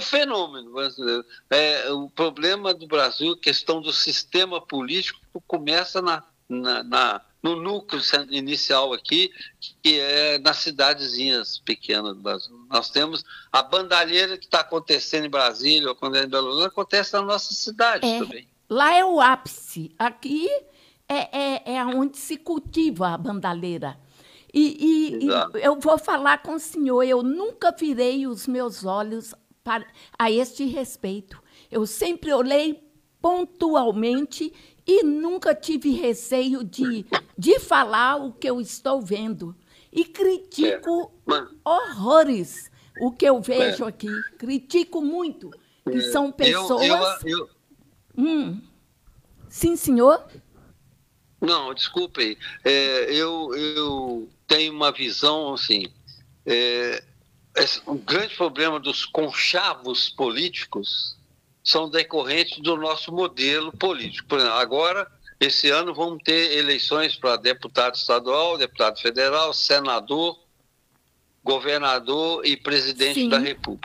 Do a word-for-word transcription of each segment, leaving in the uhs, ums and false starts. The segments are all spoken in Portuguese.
um fenômeno brasileiro. É, o problema do Brasil, a questão do sistema político, começa na, na, na, no núcleo inicial aqui, que é nas cidadezinhas pequenas do Brasil. Nós temos a bandalheira que está acontecendo em Brasília, ou quando é em Belo Horizonte, acontece na nossa cidade É, também. lá é o ápice. Aqui é, é, é onde se cultiva a bandalheira. E, e, Exato. e eu vou falar com o senhor, eu nunca virei os meus olhos para, a este respeito. Eu sempre olhei pontualmente e nunca tive receio de, de falar o que eu estou vendo. E critico É. Mas, horrores o que eu vejo é, aqui. Critico muito, que é, são eu, eu, pessoas... eu, Hum, sim, senhor? não, desculpe aí. É, eu, eu tenho uma visão assim. É, esse- o grande problema dos conchavos políticos são decorrentes do nosso modelo político. Por exemplo, agora, esse ano, vamos ter eleições para deputado estadual, deputado federal, senador, governador e presidente da Sim, República.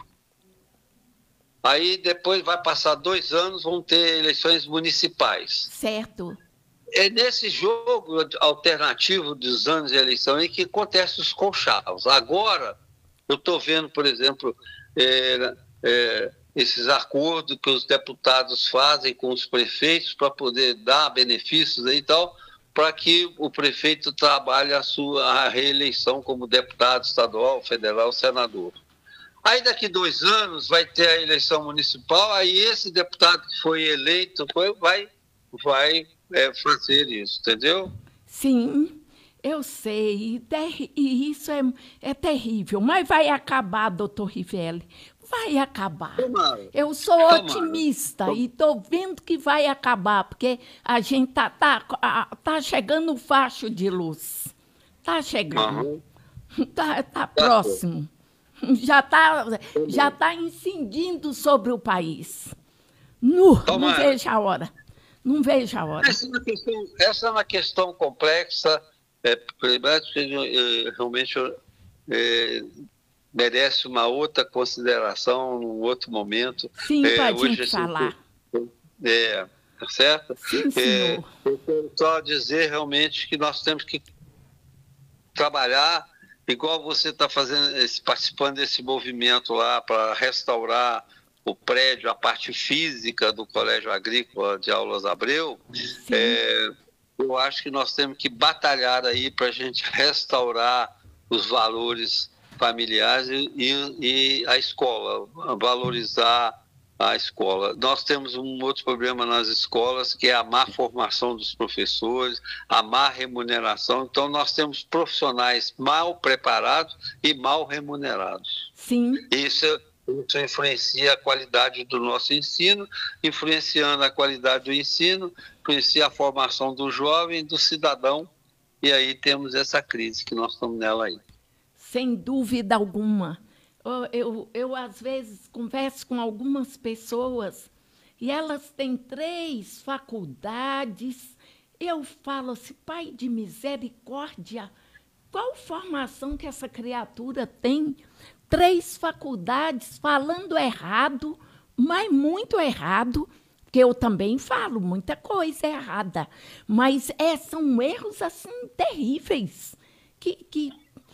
Aí, depois, vai passar dois anos, vão ter eleições municipais. certo. É nesse jogo alternativo dos anos de eleição aí que acontecem os conchavos. Agora, eu estou vendo, por exemplo, é, é, esses acordos que os deputados fazem com os prefeitos para poder dar benefícios aí e tal, para que o prefeito trabalhe a sua a reeleição como deputado estadual, federal, senador. Aí daqui dois anos vai ter a eleição municipal, aí esse deputado que foi eleito foi- vai, vai é, fazer isso, entendeu? Sim, eu sei. E, terri- e isso é, é terrível. Mas vai acabar, doutor Rivelli. Vai acabar. Tomara, Eu sou tomara. otimista e estou vendo que vai acabar, porque a gente tá, tá, a- tá chegando o facho de luz. Tá chegando. Aham. Tá, tá Tá certo. próximo. Já tá, já tá incidindo sobre o país. Nu, não Tomara. vejo a hora. Não vejo a hora. Essa é uma questão, essa é uma questão complexa, é, primeiro, que, eh, realmente eh, merece uma outra consideração, num outro momento. Sim, É, para a hoje, gente assim, falar. é, tá certo? Sim, É, senhor. eu quero só dizer realmente que nós temos que trabalhar, igual você está fazendo, esse- participando desse movimento lá para restaurar o prédio, a parte física do Colégio Agrícola de Aulas Abreu. Sim, É, eu acho que nós temos que batalhar aí para a gente restaurar os valores familiares e, e- e a escola, valorizar a escola. Nós temos um outro problema nas escolas, que é a má formação dos professores, a má remuneração. Então, nós temos profissionais mal preparados e mal remunerados. sim, Isso, isso influencia a qualidade do nosso ensino, influenciando a qualidade do ensino, influencia a formação do jovem, do cidadão, e aí temos essa crise que nós estamos nela aí. sem dúvida alguma. Eu, eu, eu, às vezes, converso com algumas pessoas e elas têm três faculdades. Eu falo assim, pai de misericórdia, qual formação que essa criatura tem? Três faculdades falando errado, mas muito errado, que eu também falo muita coisa errada, mas é, são erros assim terríveis que, que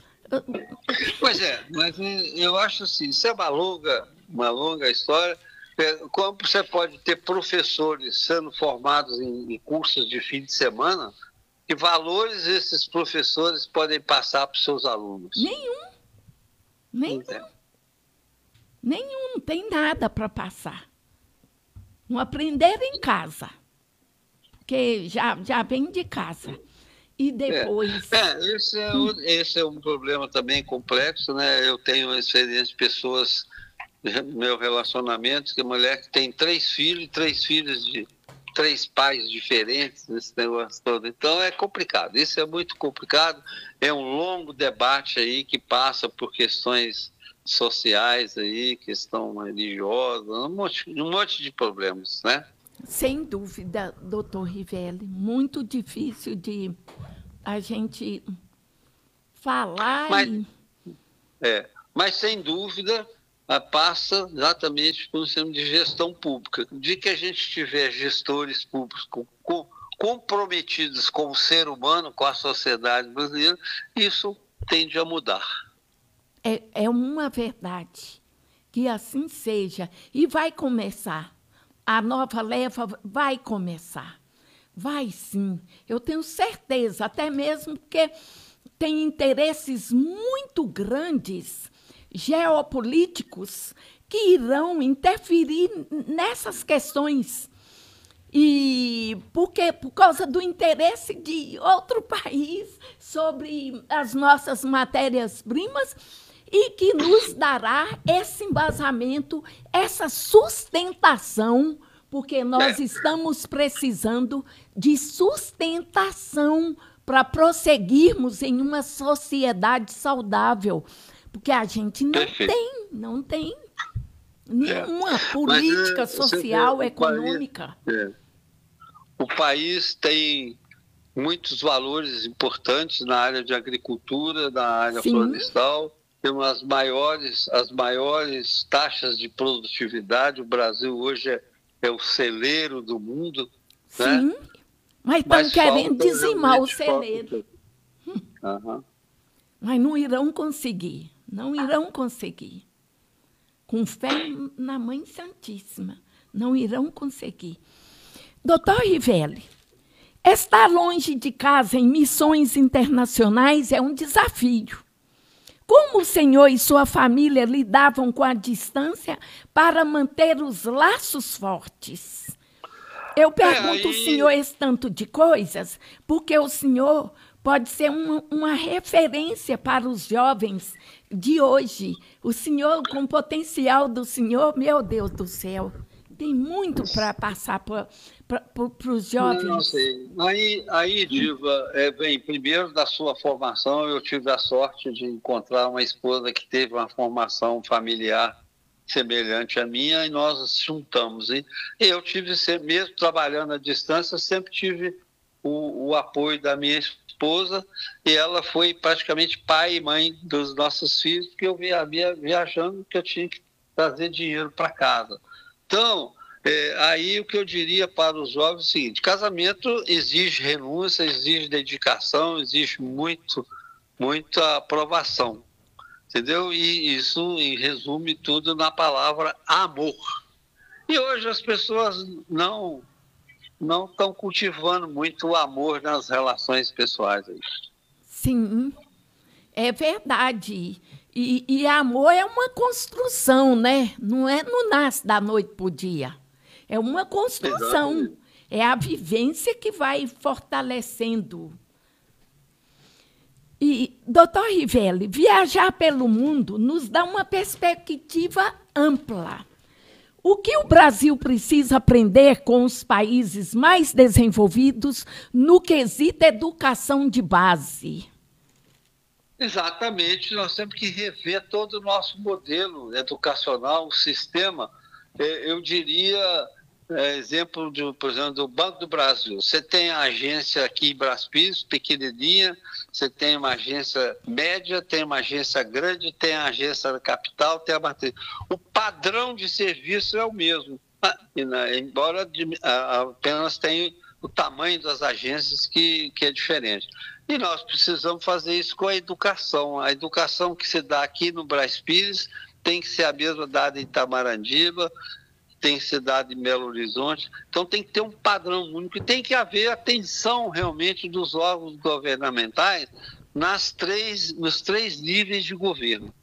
Pois é, mas eh, eu acho assim, isso é uma longa, uma longa história. É, como você pode ter professores sendo formados em, em cursos de fim de semana, que valores esses professores podem passar para os seus alunos? nenhum, nenhum, É. nenhum, não tem nada para passar. Não aprenderam em casa, porque já, já vem de casa. E É, depois, é, esse, é o- esse é um problema também complexo, né? Eu tenho experiência de pessoas, no meu relacionamento, que é mulher que tem três filhos, três filhos de três pais diferentes, esse negócio todo. Então é complicado, isso é muito complicado, é um longo debate aí que passa por questões sociais aí, questão religiosa, um monte, um monte de problemas, né? sem dúvida, doutor Rivelli, muito difícil de a gente falar Mas e É, mas, sem dúvida, passa exatamente por um sistema de gestão pública. No dia que a gente tiver gestores públicos com, com, comprometidos com o ser humano, com a sociedade brasileira, isso tende a mudar. É, é uma verdade. Que assim seja. E vai começar. A nova leva vai começar. Vai sim. Eu tenho certeza, até mesmo porque tem interesses muito grandes, geopolíticos, que irão interferir nessas questões. E porque, por causa do interesse de outro país sobre as nossas matérias-primas, e que nos dará esse embasamento, essa sustentação, porque nós estamos precisando de sustentação para prosseguirmos em uma sociedade saudável, porque a gente não Perfeito. tem, não tem nenhuma é. política Mas, social, vê, econômica. País, é. O país tem muitos valores importantes na área de agricultura, na área Sim. florestal. Temos as maiores, as maiores taxas de produtividade. O Brasil hoje é, é o celeiro do mundo. Sim, né? mas estão querendo dizimar o celeiro. Uhum. Mas não irão conseguir, não irão conseguir. Com fé na Mãe Santíssima, não irão conseguir. Doutor Rivelli, estar longe de casa em missões internacionais é um desafio. Como o senhor e sua família lidavam com a distância para manter os laços fortes? Eu pergunto ao é, aí... senhor esse tanto de coisas, porque o senhor pode ser uma, uma referência para os jovens de hoje. O senhor, com o potencial do senhor, meu Deus do céu, tem muito para passar para os jovens. Não, não sei. Aí, aí Diva, é, bem, primeiro da sua formação, eu tive a sorte de encontrar uma esposa que teve uma formação familiar semelhante à minha, e nós nos juntamos. E eu tive, mesmo trabalhando à distância, sempre tive o, o apoio da minha esposa, e ela foi praticamente pai e mãe dos nossos filhos, porque eu via, via viajando, que eu tinha que trazer dinheiro para casa. Então, é, aí o que eu diria para os jovens é o seguinte: casamento exige renúncia, exige dedicação, exige muito, muita aprovação, entendeu? E isso resume tudo na palavra amor. E hoje as pessoas não não estão cultivando muito o amor nas relações pessoais. Sim, é verdade. E, e amor é uma construção, né? Não, é, não nasce da noite para o dia. É uma construção. Exatamente. É a vivência que vai fortalecendo. E, doutor Rivelli, viajar pelo mundo nos dá uma perspectiva ampla. O que o Brasil precisa aprender com os países mais desenvolvidos no quesito educação de base? Exatamente, nós temos que rever todo o nosso modelo educacional, o sistema. Eu diria, é, exemplo, de, por exemplo, do Banco do Brasil. Você tem a agência aqui em Braspis, pequenininha, você tem uma agência média, tem uma agência grande, tem a agência da capital, tem a matriz. O padrão de serviço é o mesmo, embora apenas tenha o tamanho das agências que, que é diferente. E nós precisamos fazer isso com a educação. A educação que se dá aqui no Brás Pires tem que ser a mesma dada em Itamarandiba, tem que ser dada em Belo Horizonte. Então tem que ter um padrão único e tem que haver atenção realmente dos órgãos governamentais nas três, nos três níveis de governo.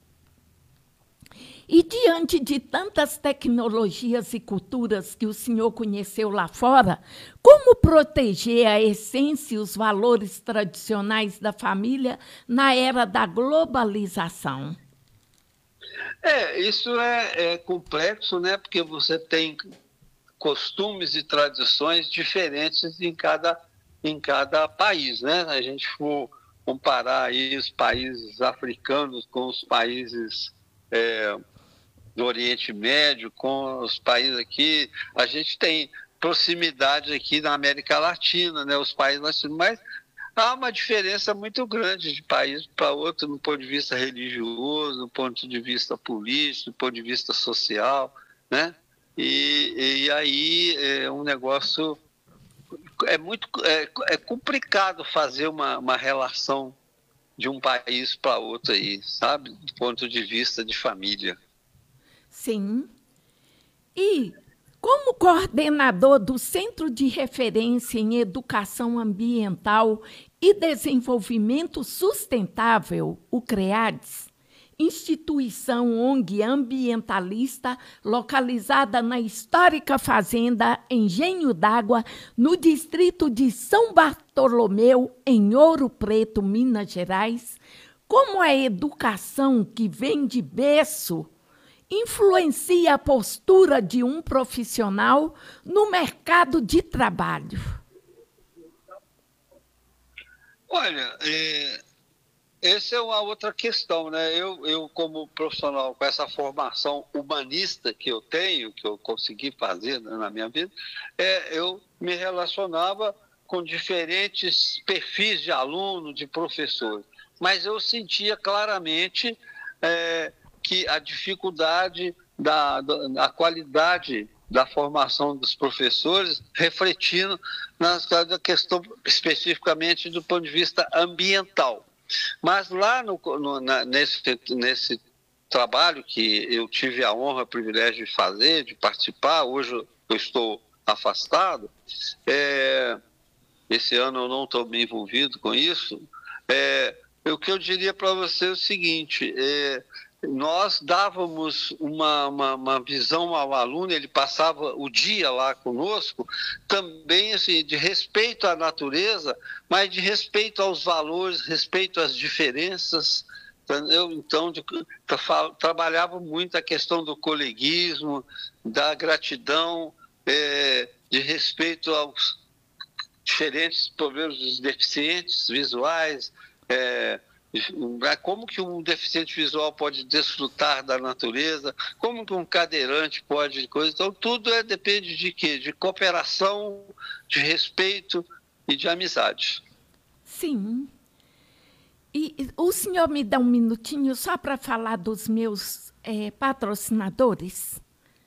E diante de tantas tecnologias e culturas que o senhor conheceu lá fora, como proteger a essência e os valores tradicionais da família na era da globalização? É, isso é, é complexo, né? Porque você tem costumes e tradições diferentes em cada, em cada país, né? A gente for comparar aí os países africanos com os países é, do Oriente Médio, com os países aqui, a gente tem proximidade aqui na América Latina, né? Os países latinos, mas há uma diferença muito grande de país para outro, no ponto de vista religioso, no ponto de vista político, no ponto de vista social, né? E, e aí é um negócio... É muito é, é complicado fazer uma, uma relação de um país para outro aí, sabe? Do ponto de vista de família. Sim. E, como coordenador do Centro de Referência em Educação Ambiental e Desenvolvimento Sustentável, o CREADES, instituição O N G ambientalista localizada na histórica fazenda Engenho d'Água, no distrito de São Bartolomeu, em Ouro Preto, Minas Gerais, como a educação que vem de berço influencia a postura de um profissional no mercado de trabalho? Olha, é, essa é uma outra questão, né? Eu, eu, como profissional, com essa formação humanista que eu tenho, que eu consegui fazer na minha vida, é, eu me relacionava com diferentes perfis de aluno, de professores, mas eu sentia claramente é, que a dificuldade da, da, da qualidade da formação dos professores, refletindo na questão especificamente do ponto de vista ambiental. Mas lá no, no, na, nesse, nesse trabalho que eu tive a honra, o privilégio de fazer, de participar, hoje eu estou afastado, é, esse ano eu não estou me envolvido com isso, é, o que eu diria para você é o seguinte, é, nós dávamos uma, uma, uma visão ao aluno, ele passava o dia lá conosco, também assim, de respeito à natureza, mas de respeito aos valores, respeito às diferenças, entendeu? Então, de, tra, trabalhava muito a questão do coleguismo, da gratidão, é, de respeito aos diferentes problemas dos deficientes visuais, é, como que um deficiente visual pode desfrutar da natureza, como que um cadeirante pode, coisa. Então tudo é, depende de quê? De cooperação, de respeito e de amizade. Sim. E o senhor me dá um minutinho só para falar dos meus é, patrocinadores?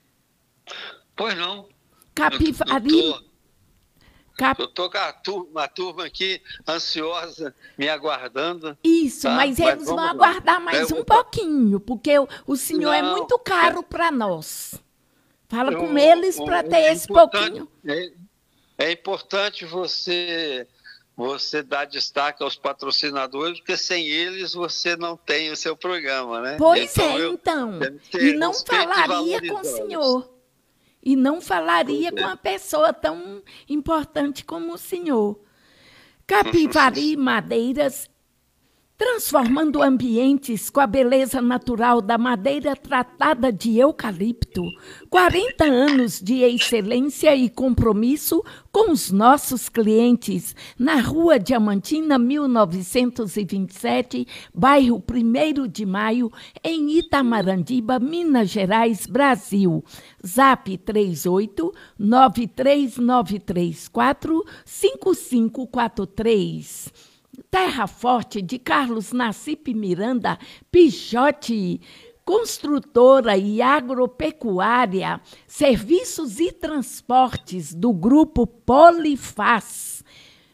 Pois não. Capivari. Cap... Eu estou com a turma, uma turma aqui ansiosa, me aguardando. Isso, tá? mas, mas eles vão aguardar mais eu... um pouquinho, porque o, o senhor não, é muito caro é... para nós. Fala eu, com eles para ter é esse pouquinho. É, é importante você, você dar destaque aos patrocinadores, porque sem eles você não tem o seu programa, né? Pois então, é, então. E não falaria com o senhor. E não falaria com uma pessoa tão importante como o senhor. Capivari Madeiras, transformando ambientes com a beleza natural da madeira tratada de eucalipto. quarenta anos de excelência e compromisso com os nossos clientes. Na Rua Diamantina, mil novecentos e vinte e sete, bairro primeiro de Maio, em Itamarandiba, Minas Gerais, Brasil. Zap três oito nove três nove três quatro cinco cinco quatro três. Terra Forte, de Carlos Nassip Miranda, Pichote, construtora e agropecuária, serviços e transportes do Grupo Polifaz.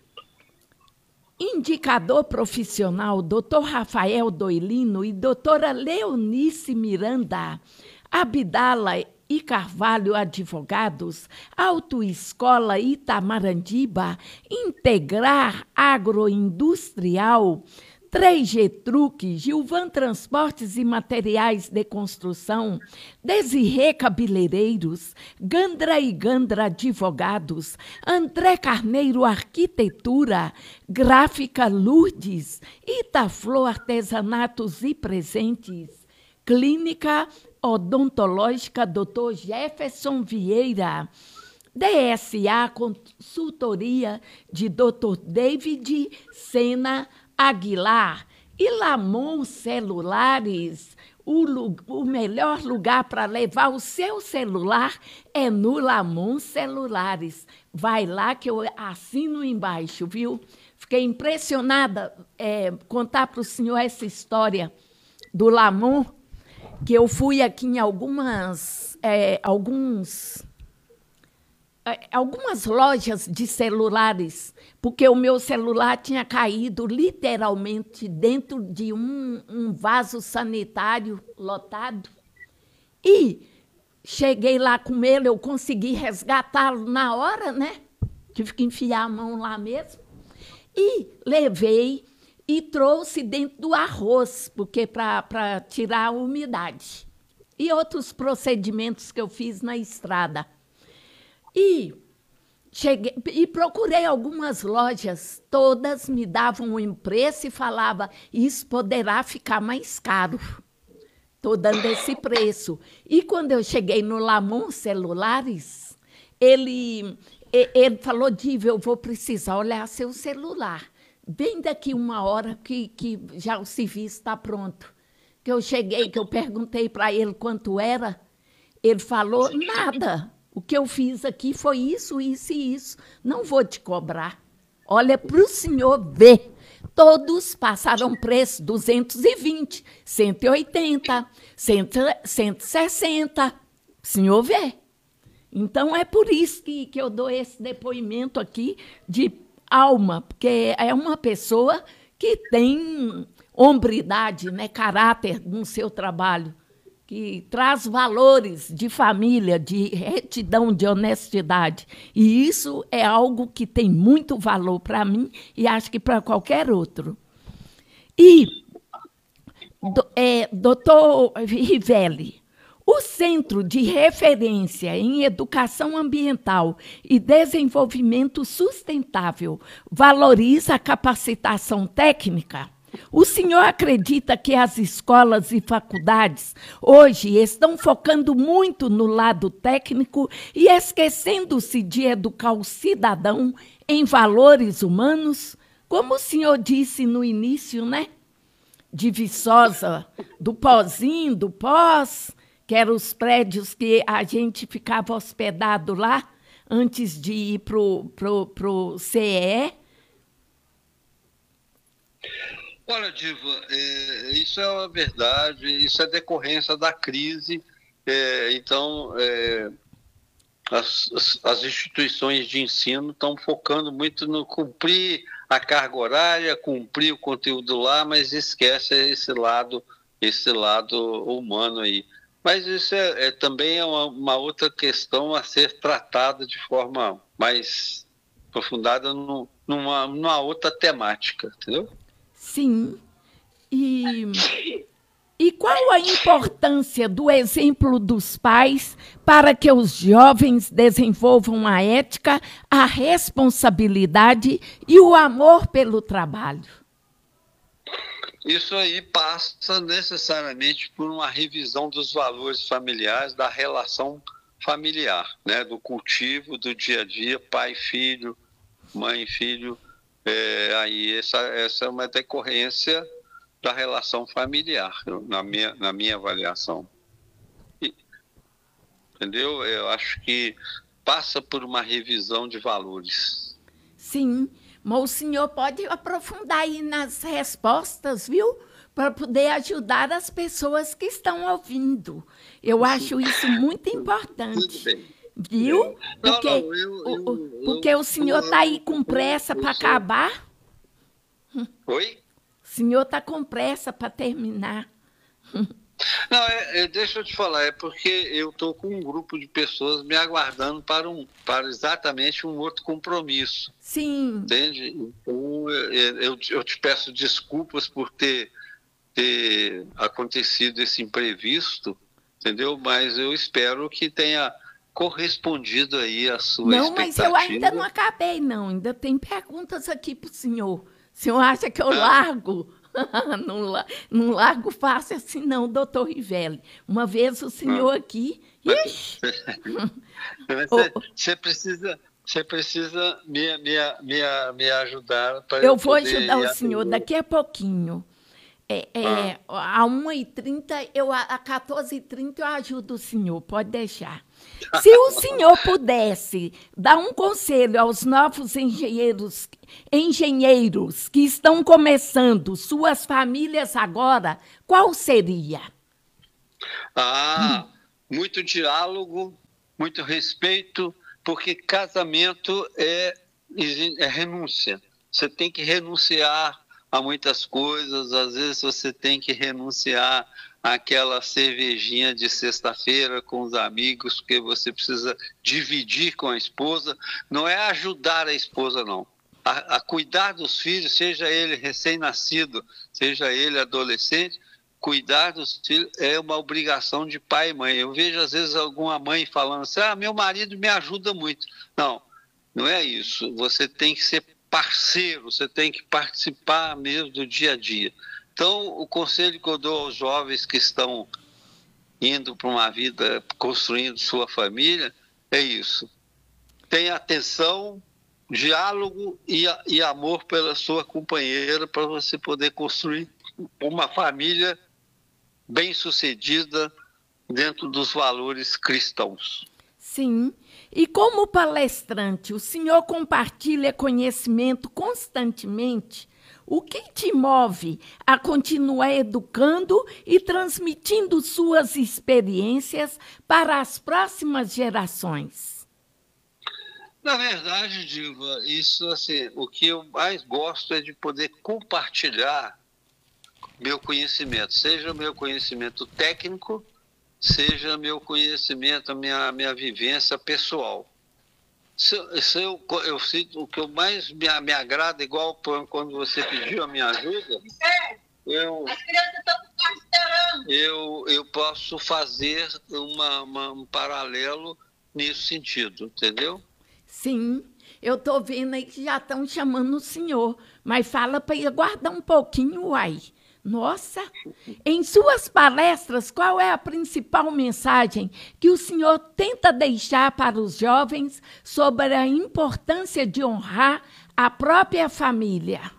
Indicador profissional, doutor Rafael Doilino e doutora Leonice Miranda. Abdala e Carvalho Advogados, Autoescola Itamarandiba, Integrar Agroindustrial, três G Truque, Gilvan Transportes e Materiais de Construção, Desirê Cabeleireiros, Gandra e Gandra Advogados, André Carneiro Arquitetura, Gráfica Lourdes, Itaflor Artesanatos e Presentes, Clínica Odontológica doutor Jefferson Vieira, D S A Consultoria de doutor David Sena Aguilar e Lamon Celulares. O, o melhor lugar para levar o seu celular é no Lamon Celulares. Vai lá que eu assino embaixo, viu? fiquei impressionada é, contar para o senhor essa história do Lamon, que eu fui aqui em algumas, é, alguns, é, algumas lojas de celulares, porque o meu celular tinha caído literalmente dentro de um, um vaso sanitário lotado. E cheguei lá com ele, eu consegui resgatá-lo na hora, né? Tive que enfiar a mão lá mesmo. E levei e trouxe dentro do arroz, porque para tirar a umidade. E outros procedimentos que eu fiz na estrada. E, cheguei, e procurei algumas lojas, todas me davam um preço e falavam, isso poderá ficar mais caro. Estou dando esse preço. E quando eu cheguei no Lamon Celulares, ele, ele falou, Diva, eu vou precisar olhar seu celular. Bem daqui uma hora que, que já o serviço está pronto. Que eu cheguei, que eu perguntei para ele quanto era, ele falou, nada. O que eu fiz aqui foi isso, isso e isso. Não vou te cobrar. Olha para o senhor ver. Todos passaram preço duzentos e vinte, cento e oitenta, cento, cento e sessenta. O senhor vê. Então, é por isso que, que eu dou esse depoimento aqui de alma, porque é uma pessoa que tem hombridade, né, caráter no seu trabalho, que traz valores de família, de retidão, de honestidade. E isso é algo que tem muito valor para mim e acho que para qualquer outro. E, do, é, doutor Rivelli, o Centro de Referência em Educação Ambiental e Desenvolvimento Sustentável valoriza a capacitação técnica? O senhor acredita que as escolas e faculdades hoje estão focando muito no lado técnico e esquecendo-se de educar o cidadão em valores humanos? Como o senhor disse no início, né? De Viçosa, do Pozinho, do Pós, que eram os prédios que a gente ficava hospedado lá antes de ir para o C E E. Olha, Diva, é, isso é uma verdade, isso é decorrência da crise. É, então, é, as, as, as instituições de ensino estão focando muito no cumprir a carga horária, cumprir o conteúdo lá, mas esquece esse lado, esse lado humano aí. Mas isso é, é também é uma, uma outra questão a ser tratada de forma mais aprofundada no, numa, numa outra temática, entendeu? Sim. E, e qual a importância do exemplo dos pais para que os jovens desenvolvam a ética, a responsabilidade e o amor pelo trabalho? Isso aí passa necessariamente por uma revisão dos valores familiares, da relação familiar, né? Do cultivo, do dia a dia, pai, filho, mãe, filho. É, aí essa, essa é uma decorrência da relação familiar, na minha, na minha avaliação. E, entendeu? Eu acho que passa por uma revisão de valores. Sim, mas o senhor pode aprofundar aí nas respostas, viu? Para poder ajudar as pessoas que estão ouvindo. Eu acho isso muito importante. Tudo bem. Viu? Porque, não, não, eu, eu, o, porque eu, o senhor está aí com pressa para acabar? Oi? O senhor está com pressa para terminar. Não, é, é, deixa eu te falar, é porque eu estou com um grupo de pessoas me aguardando para, um, para exatamente um outro compromisso. Sim. Entende? Então, eu, eu, eu te peço desculpas por ter, ter acontecido esse imprevisto, entendeu? Mas eu espero que tenha correspondido aí a sua não, expectativa. Mas eu ainda não acabei, não. Ainda tem perguntas aqui para o senhor. O senhor acha que eu ah. largo? não, não largo fácil assim, não, doutor Rivelli. Uma vez o senhor ah. aqui... Ixi. Você, você precisa, você precisa me, me, me, me ajudar para eu eu vou ajudar o senhor daqui a pouquinho. É, é, a uma e trinta, eu, a quatorze e trinta eu ajudo o senhor, pode deixar. Se o senhor pudesse dar um conselho aos novos engenheiros, engenheiros que estão começando, suas famílias agora, qual seria? Ah, muito diálogo, muito respeito, porque casamento é, é renúncia. Você tem que renunciar a muitas coisas, às vezes você tem que renunciar àquela cervejinha de sexta-feira com os amigos, porque você precisa dividir com a esposa. Não é ajudar a esposa, não. A, a cuidar dos filhos, seja ele recém-nascido, seja ele adolescente, cuidar dos filhos é uma obrigação de pai e mãe. Eu vejo, às vezes, alguma mãe falando assim, ah, meu marido me ajuda muito. Não, não é isso. Você tem que ser parceiro, você tem que participar mesmo do dia a dia. Então, o conselho que eu dou aos jovens que estão indo para uma vida, construindo sua família, é isso. Tenha atenção, diálogo e, e amor pela sua companheira para você poder construir uma família bem-sucedida dentro dos valores cristãos. Sim. E como palestrante, o senhor compartilha conhecimento constantemente? O que te move a continuar educando e transmitindo suas experiências para as próximas gerações? Na verdade, Diva, isso assim, o que eu mais gosto é de poder compartilhar meu conhecimento, seja o meu conhecimento técnico, seja meu conhecimento, a minha, minha vivência pessoal. Se, se eu, eu sinto o que eu mais me, me agrada, igual quando você pediu a minha ajuda, eu, as crianças estão esperando. Eu, eu posso fazer uma, uma, um paralelo nesse sentido, entendeu? Sim, eu estou vendo aí que já estão chamando o senhor, mas fala para ir aguardar um pouquinho, uai. Nossa, em suas palestras, qual é a principal mensagem que o senhor tenta deixar para os jovens sobre a importância de honrar a própria família?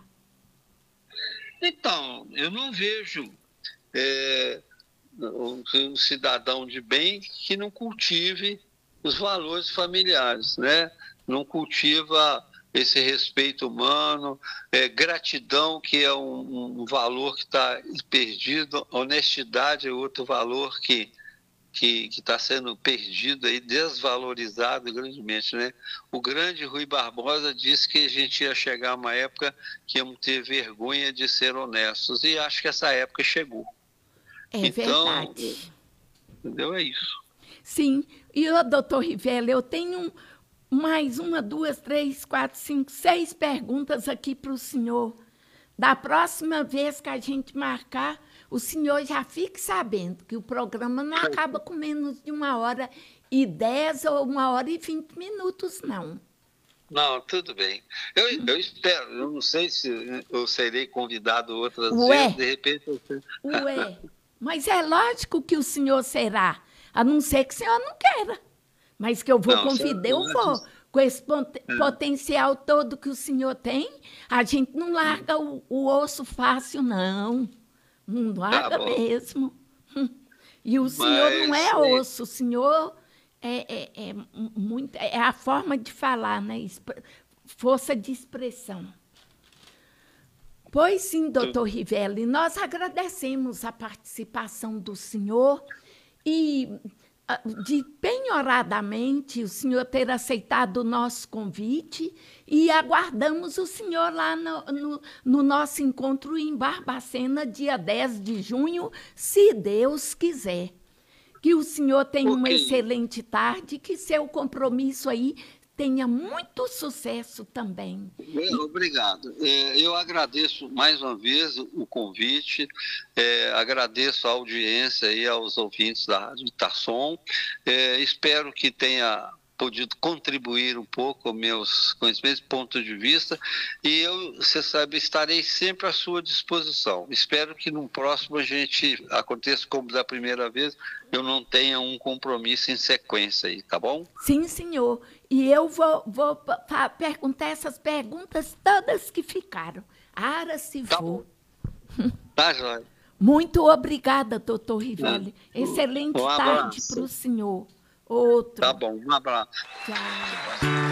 Então, eu não vejo é, um cidadão de bem que não cultive os valores familiares, né? Não cultiva esse respeito humano, é, gratidão, que é um, um valor que está perdido, honestidade é outro valor que que está sendo perdido, aí, desvalorizado grandemente, né? O grande Rui Barbosa disse que a gente ia chegar a uma época que íamos ter vergonha de ser honestos, e acho que essa época chegou. É então, verdade. Entendeu? É isso. Sim. E, ô, doutor Rivelli, eu tenho mais uma, duas, três, quatro, cinco, seis perguntas aqui para o senhor. Da próxima vez que a gente marcar, o senhor já fique sabendo que o programa não acaba com menos de uma hora e dez ou uma hora e vinte minutos, não. Não, tudo bem. Eu, eu espero, eu não sei se eu serei convidado outras Ué, vezes, de repente... Eu... Ué, mas é lógico que o senhor será, a não ser que o senhor não queira. Mas que eu vou não, convidar, eu vou. Com esse potencial todo que o senhor tem, a gente não larga o, o osso fácil, não. Não larga tá mesmo. E o Mas, senhor não é osso, o senhor é, é, é, muito, é a forma de falar, né? Força de expressão. Pois sim, doutor Rivelli, nós agradecemos a participação do senhor e... de penhoradamente o senhor ter aceitado o nosso convite e aguardamos o senhor lá no, no, no nosso encontro em Barbacena, dia dez de junho, se Deus quiser. Que o senhor tenha okay. uma excelente tarde, que seu compromisso aí tenha muito sucesso também. Obrigado. É, eu agradeço mais uma vez o convite, é, agradeço a audiência e aos ouvintes da Rádio Itarsom. É, espero que tenha podido contribuir um pouco com meus conhecimentos, ponto de vista, e eu, você sabe, estarei sempre à sua disposição. Espero que no próximo a gente aconteça como da primeira vez, eu não tenha um compromisso em sequência aí, tá bom? Sim, senhor. E eu vou, vou perguntar essas perguntas todas que ficaram. Ara se tá for. Bom. Tá, Joia? Muito obrigada, doutor Rivelli. Excelente Um tarde abraço. para o senhor. Outro. Tá bom, um abraço. Tchau.